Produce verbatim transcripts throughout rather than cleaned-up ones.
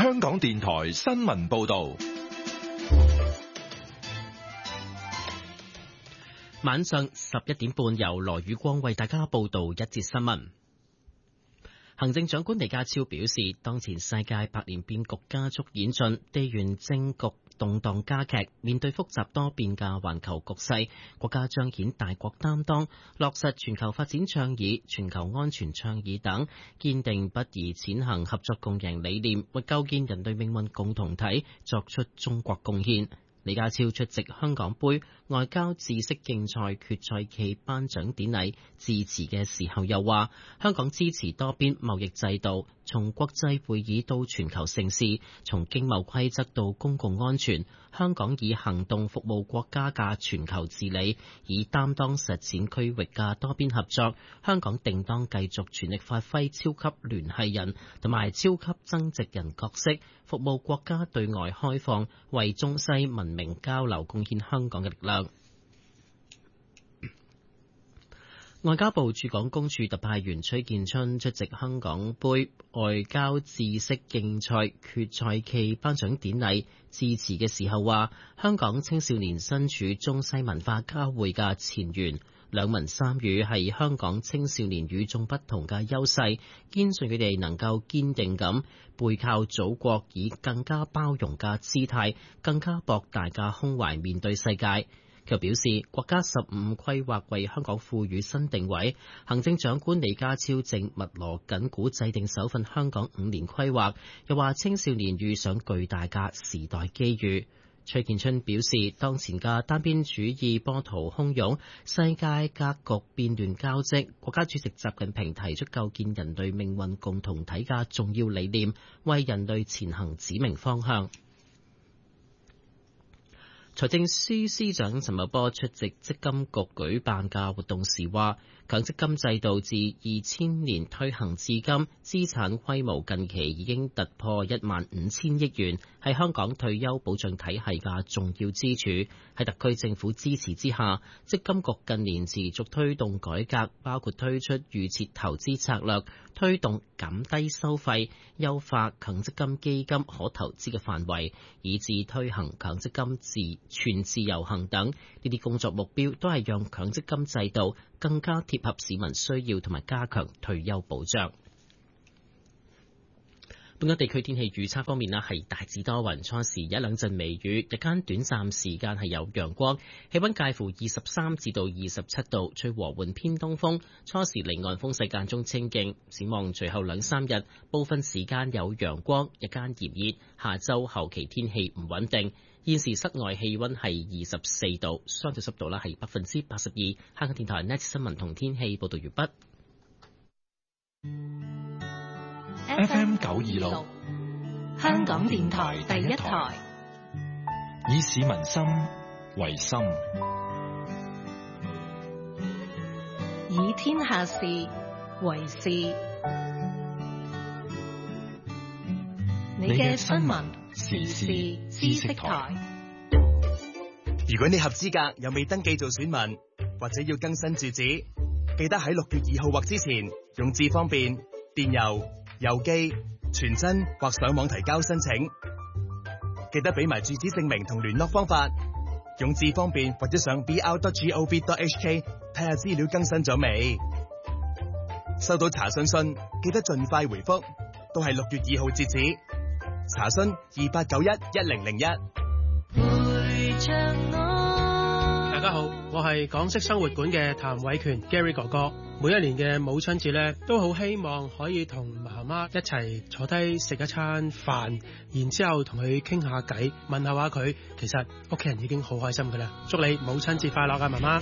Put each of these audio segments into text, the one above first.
香港電台新聞報道。 晚上十一點半，由羅宇光為大家報道一節新聞。行政長官李家超表示，當前世界百年變局加速演進，地緣政局動盪加劇，面對複雜多變嘅環球局勢，國家彰顯大國擔當，落實全球發展倡議、全球安全倡議等，堅定不移踐行合作共贏理念，為構建人類命運共同體作出中國貢獻。李家超出席香港杯外交知識競賽決賽暨頒獎典禮致辭嘅時候又話，香港支持多邊貿易制度，從國際會議到全球盛事，從經貿規則到公共安全，香港以行動服務國家嘅全球治理，以擔當實踐區域嘅多邊合作。香港定當繼續全力發揮超級聯繫人同埋超級增值人角色，服務國家對外開放，為中西文明交流貢獻香港嘅力量。外交部駐港公署特派員崔建春出席香港杯外交知識競賽決賽暨頒獎典禮致辭嘅時候話，香港青少年身處中西文化交匯嘅前沿，兩文三語係香港青少年與眾不同嘅優勢，堅信佢哋能夠堅定咁背靠祖國，以更加包容嘅姿態、更加博大嘅胸懷面對世界。佢表示，國家十五規劃為香港賦予新定位，行政長官李家超正密鑼緊鼓制定首份香港五年規劃，又話青少年遇上巨大嘅時代機遇。崔建春表示，當前嘅單邊主義波濤洶湧，世界格局變亂交織，國家主席習近平提出構建人類命運共同體嘅重要理念，為人類前行指明方向。財政司司長陳茂波出席積金局舉辦嘅活動時話，強積金制度自二千年推行至今，資產規模近期已經突破一萬五千億元，係香港退休保障體系嘅重要支柱。喺特區政府支持之下，積金局近年持續推動改革，包括推出預設投資策略，推動減低收費，優化強積金基金可投資嘅範圍，以至推行強積金自全自由行等，呢啲工作目標都係讓強積金制度更加貼合市民需要，同埋加強退休保障。本港地區天氣預測方面啦，係大致多雲，初時一兩陣微雨，日間短暫時間係有陽光，氣溫介乎二十三至到二十七度，吹和緩偏東風，初時離岸風勢間中清勁。展望隨後兩三日，部分時間有陽光，日間炎熱，下周後期天氣唔穩定。現時室外氣溫係二十四度，相對濕度咧係百分之八十二。香港電台 Next 新聞同天氣報道完畢。 F M 九二六， 香港電台第一台， 以市民心為心， 以天下事為事。你嘅新聞時事知識台。 如果你合資格又未登記做選民，或者要更新住址，記得喺六月二號或之前用智方便、電郵、郵寄、傳真或上網提交申請。記得俾埋住址證明同聯絡方法，用智方便或者上 b r dot gov dot h k 睇下資料更新咗未。收到查詢信記得盡快回覆，都係六月二號截止。查詢二八九一一零零一。 大家好，我係港式生活館嘅譚偉權 Gary 哥哥。每一年嘅母親節咧，都好希望可以同媽媽一齊坐低食一餐飯，然之後同佢傾下偈，問候下佢。其實屋企人已經好開心噶啦。祝你母親節快樂啊，媽媽！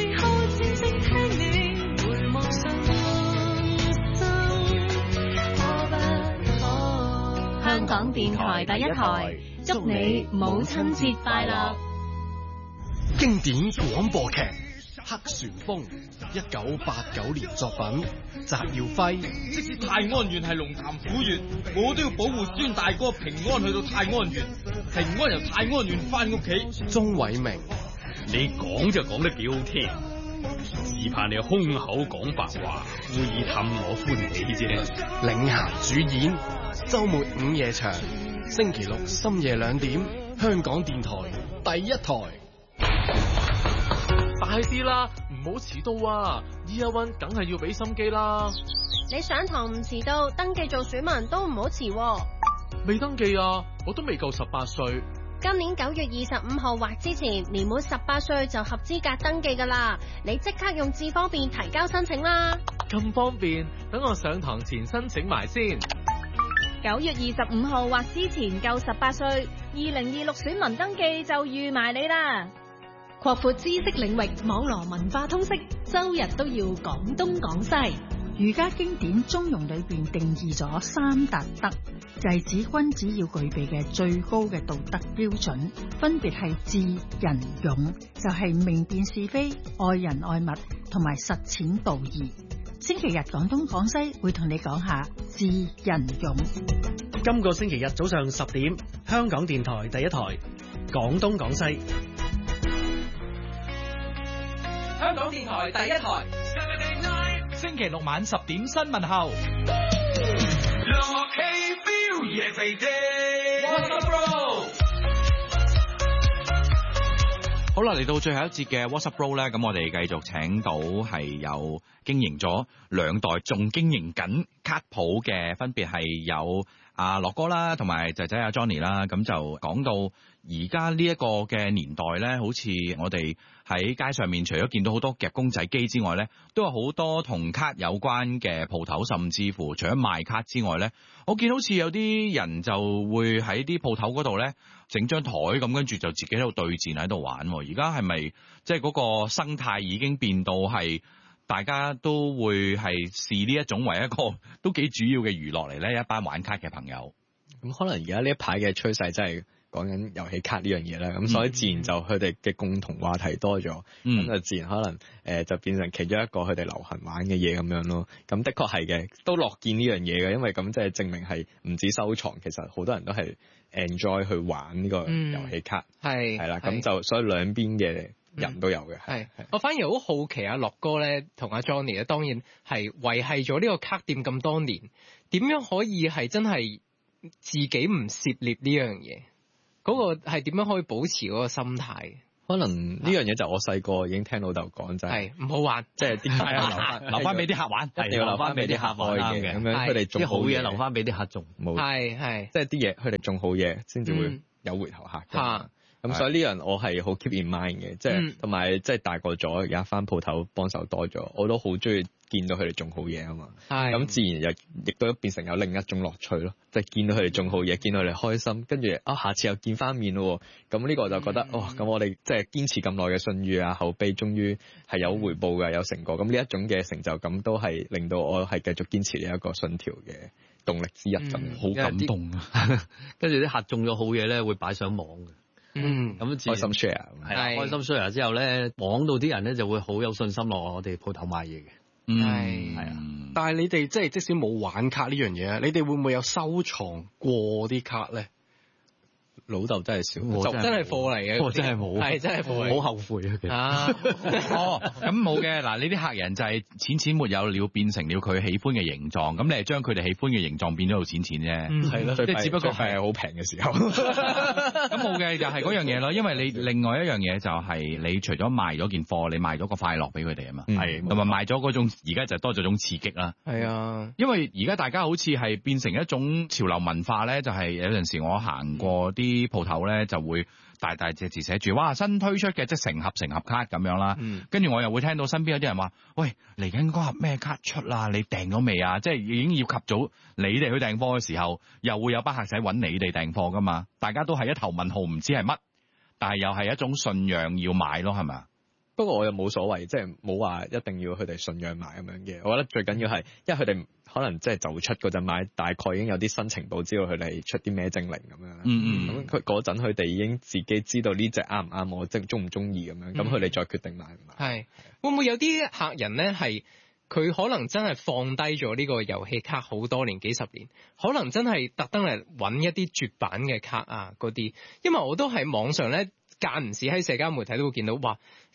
香港電台第一台，祝你母親節快樂！ 經典廣播劇《黑旋風》，一九八九年作品，翟耀輝。 即使泰安縣係龍潭虎縣，我都要保護孫大哥平安去到泰安縣，平安由泰安縣翻屋企。 鍾偉明， 你講就講得幾好聽，只怕你空口講白話，故意氹我歡喜啫。 領銜主演，周末午夜場， 星期六深夜兩點，香港電台第一台。 快啲啦，唔好遲到啊 ！Year One 梗係要俾心機啦。 你上堂唔遲到，登記做選民都唔好遲喎。 未登記啊，我都未夠十八歲。 今年九月二十五號或之前，年滿十八歲就合資格登記噶啦。你即刻用智方便提交申請啦。 咁方便，等我上堂前申請埋先。 九月二十五號或之前夠十八歲，二零二六選民登記就預埋你啦。 擴闊知識領域，網絡文化通識，周日都要講東講西。 儒家經典中庸裏邊定義咗三達德，就係指君子要具備嘅最高嘅道德標準，分別係智、仁、勇，就係明辨是非、愛人愛物同埋實踐道義。星期日講東講西會同你講下智、仁、勇。 今個星期日早上十點，香港電台第一台講東講西。 香港電台第一台， 星期六晚十點新聞後。 好啦，嚟到最後一節嘅 WhatsApp Bro 咧，咁我哋繼續請到係有經營咗兩代，仲經營緊卡鋪嘅，分別係有阿樂哥啦，同埋仔仔阿 Johnny 啦。咁就講到而家呢一個嘅年代咧，好似我哋喺街上面除咗見到好多夾公仔機之外咧，都有好多同卡有關嘅鋪頭，甚至乎除咗賣卡之外咧，我見好似有啲人就會喺啲鋪頭嗰度咧整張台咁，跟住就自己喺度對戰喺度玩。而家係咪即係嗰個生態已經變到係大家都會係視呢一種為一個都幾主要嘅娛樂嚟咧？一班玩卡嘅朋友， 咁可能而家呢一排嘅趨勢真係講緊遊戲卡呢樣嘢啦，咁所以自然就佢哋嘅共同話題多咗，咁、嗯、就自然可能誒、呃、就變成其中一個佢哋流行玩嘅嘢咁樣咯。咁的確係嘅，都樂見呢樣嘢嘅，因為咁即係證明係唔止收藏，其實好多人都係 enjoy 去玩呢個遊戲卡，係係啦，咁就所以兩邊嘅人都有嘅。係、 嗯，我反而好好奇阿樂哥咧同阿 Johnny 咧，當然係維繫咗呢個卡店咁多年，點樣可以係真係自己唔涉獵呢樣嘢？嗰、那個係點樣可以保持嗰個心態？ 可能呢樣嘢就我細個已經聽老豆講，就係唔好玩， 即係啲係留翻留翻俾啲客玩， 一定要留翻俾啲客玩嘅。咁樣佢哋種好嘢留翻俾啲客種，冇係係， 即係啲嘢佢哋種好嘢先至會有回頭客。嚇、嗯！咁所以呢樣我係好 keep in mind 嘅，即係同埋即係大個咗，而家翻鋪頭幫手多咗，我都好中意見到佢哋種好嘢啊嘛。係咁自然又亦都變成有另一種樂趣咯，即係見到佢哋種好嘢，見到佢哋開心，跟住啊下次又見翻面咯。咁呢個就覺得哇，咁、嗯哦、我哋即係堅持咁耐嘅信譽啊口碑，終於係有回報嘅，有成果。咁呢一種嘅成就感都係令到我係繼續堅持呢一個信條嘅動力之一咁。好、嗯、感動啊！ 跟住啲客種咗好嘢咧，會擺上網嘅。 嗯， 咁開心 share 係啦，開心 share 之後咧，網度啲人咧就會好有信心落我哋鋪頭買嘢嘅。 嗯， 係係啊。 但係你哋即係即使冇玩卡呢樣嘢，你哋會唔會有收藏過啲卡咧？ 老豆真係少， 就真係貨嚟嘅， 我真係冇， 係真係貨， 好後悔啊！其實啊，哦，咁冇嘅，嗱，呢啲客人就係錢錢沒有了，變成了佢喜歡嘅形狀，咁你係將佢哋喜歡嘅形狀變咗做錢錢啫， 係、嗯、咯，即係只不過係好平嘅時候。 咁冇嘅，就係嗰樣嘢咯，因為你另外一樣嘢就係你除咗賣咗件貨，你賣咗個快樂俾佢哋啊嘛，係、嗯，同埋賣咗嗰種而家就多咗種刺激啦。 係啊， 因為而家大家好似係變成一種潮流文化咧，就係、是、有陣時我行過啲啲鋪頭咧就會大大隻字寫住哇新推出嘅即係成盒成盒卡咁樣啦，跟、嗯、住我又會聽到身邊有啲人話喂嚟緊嗰盒咩卡出啦，你訂咗未啊？即係已經要及早你哋去訂貨嘅時候，又會有班客仔揾你哋訂貨噶嘛，大家都係一頭問號唔知係乜，但係又係一種信仰要買咯，係咪？ 不過我又冇所謂，即係冇話一定要佢哋信仰買咁樣嘅。我覺得最緊要係，因為佢哋可能即係就出嗰陣買，大概已經有啲新情報，知道佢哋出啲咩精靈咁樣。嗯嗯。咁佢嗰陣佢哋已經自己知道呢隻啱唔啱我，即係中唔中意咁樣。咁佢哋再決定買唔買。 係會唔會有啲客人咧係佢可能真係放低咗呢個遊戲卡好多年幾十年，可能真係特登嚟揾一啲絕版嘅卡啊嗰啲，因為我都喺網上咧間唔時喺社交媒體都會見到，哇！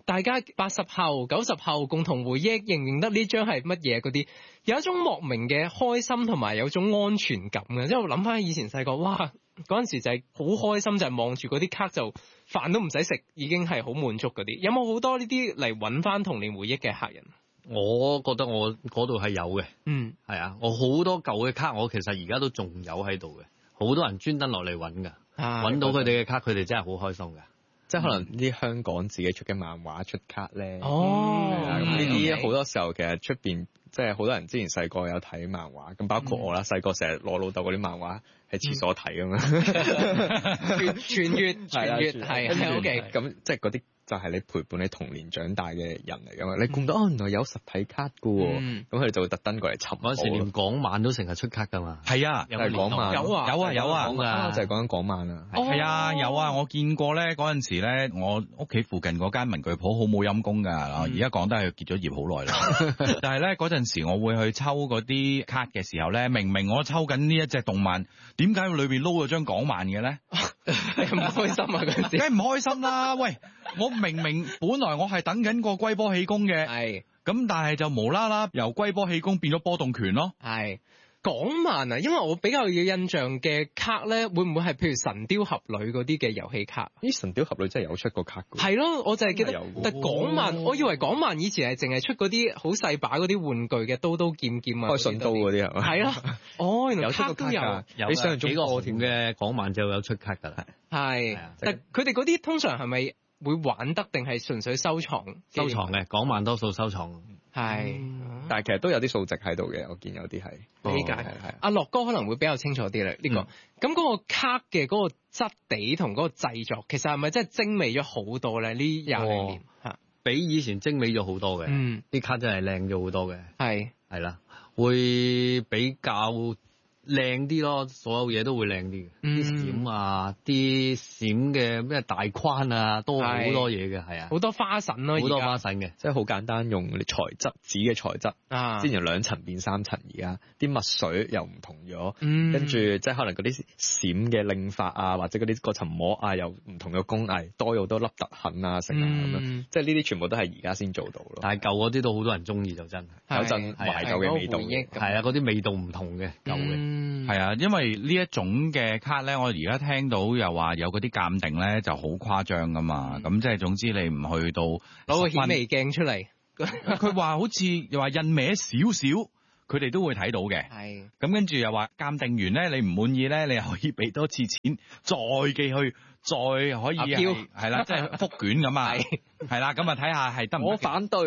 大家八十後、九十後共同回憶，認唔認得呢張係乜嘢嗰啲，有一種莫名嘅開心同埋有種安全感嘅。即係我諗翻以前細個，哇嗰陣時就係好開心，就係望住嗰啲卡就飯都唔使食，已經係好滿足嗰啲。有冇好多呢啲嚟揾翻童年回憶嘅客人？ 我覺得我嗰度係有嘅， 嗯， 係啊，我好多舊嘅卡，我其實而家都仲有喺度嘅，好多人專登落嚟揾㗎，揾到佢哋嘅卡，佢哋真係好開心㗎。 即係可能啲香港自己出嘅漫畫出卡咧， 哦， 咁呢啲好多時候其實出邊即係好多人之前細個有睇漫畫，咁包括我啦，細個成日攞老豆嗰啲漫畫喺廁所睇㗎嘛， 傳閱傳閱係係 OK， 咁即係嗰啲。就係你陪伴你童年長大嘅人嚟㗎嘛，你估到哦原來有實體卡㗎喎，咁佢哋就會特登過嚟尋。 嗰陣時連港漫都成日出卡㗎嘛。 係啊， 係港漫。 有啊，有啊，有啊， 就係講緊港漫啊。 係啊，有啊，我見過咧嗰陣時咧，我屋企附近嗰間文具鋪好冇陰功㗎，而家講得係結咗業好耐啦。但係咧嗰陣時，我會去抽嗰啲卡嘅時候咧，明明我抽緊呢一隻動漫，點解裏邊撈咗張港漫嘅咧？ 你唔開心啊嗰陣時？ 梗係唔開心啦！喂，我明明本來我係等緊個龜波氣功嘅， 係咁，但係就無啦啦由龜波氣功變咗波動拳咯。 係港漫啊，因為我比較有印象嘅卡咧，會唔會係譬如神雕俠侶嗰啲嘅遊戲卡？ 咦，神雕俠侶真係有出過卡㗎？ 係咯，我就係記得。但港漫，我以為港漫以前係淨係出嗰啲好細把嗰啲玩具嘅刀刀劍劍啊， 開信刀嗰啲係咪？ 係咯，哦，原來卡都有， 有比上幾個好甜嘅港漫就有出卡㗎啦。 係，但佢哋嗰啲通常係咪會玩得定係純粹收藏？ 收藏嘅，港漫多數收藏。 係， 但係其實都有啲數值喺度嘅，我見有啲係理解。係阿樂哥可能會比較清楚啲咧呢個。咁嗰個卡嘅嗰個質地同嗰個製作，其實係咪真係精美咗好多咧？呢廿零年嚇， 比以前精美咗好多嘅。 嗯， 啲卡真係靚咗好多嘅。 係係啦，會比較靚啲咯，所有嘢都會靚啲嘅，啲閃啊，啲閃嘅咩大框啊，多好多嘢嘅，係啊， 好多花神咯， 好多花神嘅， 即係好簡單用材質紙嘅材質， 啊， 之前兩層變三層，而家啲墨水又唔同咗， 嗯， 跟住即係可能嗰啲閃嘅令法啊，或者嗰啲嗰層膜啊，又唔同嘅工藝，多咗好多凹凸痕啊，成啊咁樣，即係呢啲全部都係而家先做到咯。 但係舊嗰啲都好多人中意就真係， 有陣懷舊嘅味道， 係啊，嗰啲味道唔同嘅舊嘅。 嗯，係啊，因為呢一種嘅卡咧，我而家聽到又話有嗰啲鑑定咧就好誇張噶嘛，咁即係總之你唔去到攞個顯微鏡出嚟， 佢話好似又話印歪少少，佢哋都會睇到嘅。 係， 咁跟住又話鑑定完咧，你唔滿意咧，你又可以俾多次錢，再寄去，再可以係係啦，即係復卷咁啊，係啦，咁啊睇下係得唔得？ 我反對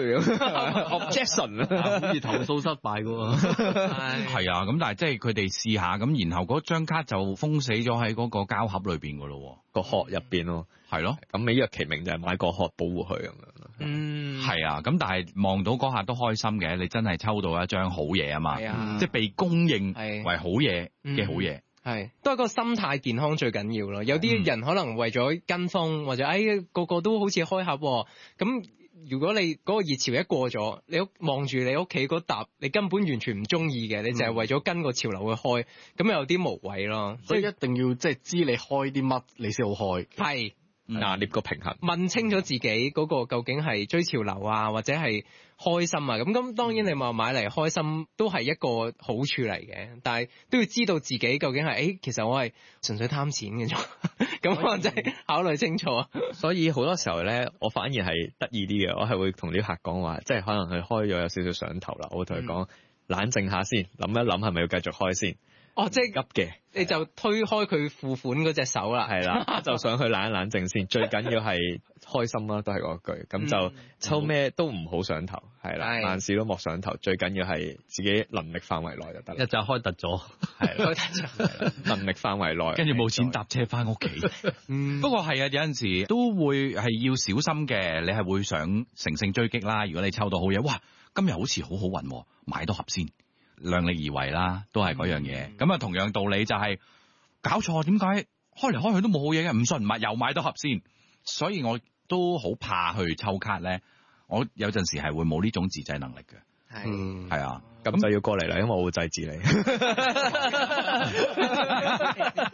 ，objection 啊，好似投訴失敗嘅喎。 係啊，咁但係即係佢哋試下，咁然後嗰張卡就封死咗喺嗰個膠盒裏邊嘅咯， 個殼入邊咯， 係咯。 咁美若其名就係買個殼保護佢咁樣。 嗯， 係啊，咁但係望到嗰下都開心嘅，你真係抽到一張好嘢啊嘛，即係被公認為好嘢嘅好嘢。 係，都係個心態健康最緊要咯。有啲人可能為咗跟風，或者哎個個都好似開盒，咁如果你嗰個熱潮一過咗，你望住你屋企嗰沓，你根本完全唔中意嘅，你就係為咗跟個潮流去開，咁有啲無謂咯。 所以一定要即係知你開啲乜，你先好開。 係。 拿捏個平衡， 問清楚自己嗰個究竟係追潮流啊，或者係開心啊，咁咁當然你話買嚟開心都係一個好處嚟嘅，但係都要知道自己究竟係，誒、欸，其實我係純粹貪錢嘅啫，咁我真係考慮清楚。 所以好多時候咧，我反而係得意啲嘅，我係會同啲客講話，即係可能佢開咗有少少上頭啦，我會同佢講冷靜下先，諗一諗係咪要繼續開先。 哦，即係急嘅， 你就推開佢付款嗰隻手啦， 係啦，就想去冷一冷靜先，最緊要係開心啦，都係嗰句，咁就抽咩都唔好上頭，係啦，萬事都莫上頭，最緊要係自己能力範圍內就得啦。 一就開突咗， 係啦，能力範圍內， 跟住冇錢搭車翻屋企。嗯，不過係啊，有陣時都會係要小心嘅，你係會想乘勝追擊啦。如果你抽到好嘢，哇，今日好似好好運，買多盒先。量力而為啦，都係嗰樣嘢。咁啊、嗯，同樣道理就係、是、搞錯，點解開嚟開去都冇好嘢嘅？唔信買又買多盒先。所以我都好怕去抽卡咧。我有陣時係會冇呢種自制能力嘅。 係， 嗯， 係啊。 咁就要過嚟啦，因為我會制止你。 同埋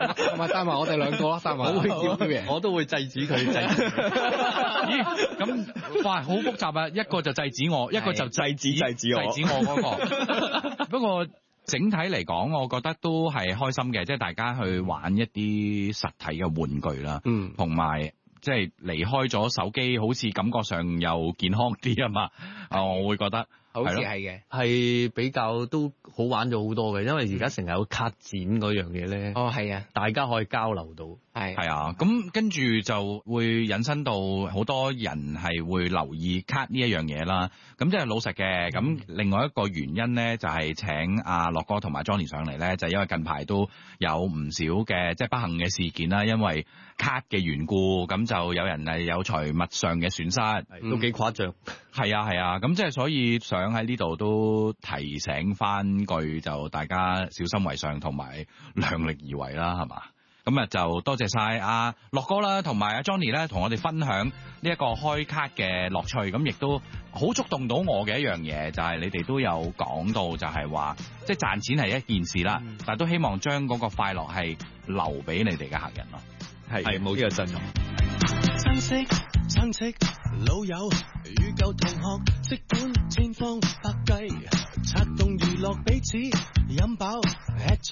埋帶埋我哋兩個咯，帶埋我會叫嘅，我都會制止佢。制止咦？咁哇，好複雜啊！一個就制止我，一個就制止制止我，制止我嗰個。不過整體嚟講，我覺得都係開心嘅，即係大家去玩一啲實體嘅玩具啦，嗯，同埋即係離開咗手機，好似感覺上又健康啲啊嘛。啊，我會覺得。 好似係嘅， 係比較都好玩咗好多嘅，因為而家成日有卡展嗰樣嘢咧。 哦，係啊， 大家可以交流到。 係係啊，咁跟住就會引申到好多人係會留意卡呢一樣嘢啦。咁即係老實嘅。咁另外一個原因咧，就係請阿樂哥同埋 Johnny 上嚟咧，就係因為近排都有唔少嘅即係不幸嘅事件啦，因為卡嘅緣故，咁就有人係有財物上嘅損失， 都幾誇張。 係啊係啊，咁即係所以想喺呢度都提醒翻句，就大家小心為上，同埋量力而為啦，係嘛？咁啊就多謝晒阿樂哥啦，同埋阿 Johnny 咧，同我哋分享呢一個開卡嘅樂趣。咁亦都好觸動到我嘅一樣嘢，就係、是、你哋都有講到，就係話即係賺錢係一件事啦，嗯、但係都希望將嗰個快樂係留俾你哋嘅客人咯。 係係冇呢個真嘅。 親戚親戚老友與舊同學，即管千方百計，策動娛樂彼此，飲飽吃